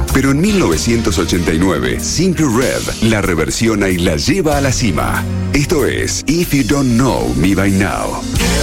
Pero en 1989, Simply Red la reversiona y la lleva a la cima. Esto es If You Don't Know Me By Now.